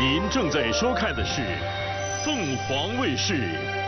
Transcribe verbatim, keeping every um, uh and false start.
您正在收看的是凤凰卫视